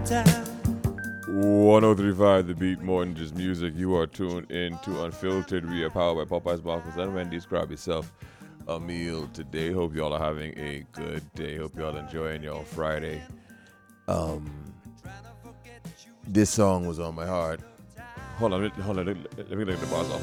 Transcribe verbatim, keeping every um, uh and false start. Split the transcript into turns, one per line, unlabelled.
one oh three point five The Beat, more than just music. You are tuned in to Unfiltered. We are powered by Popeyes, Marcus, and Wendy's. Grab yourself a meal today. Hope y'all are having a good day. Hope y'all enjoying y'all Friday. Um, this song was on my heart. Hold on, hold on. Let me look at the bars off.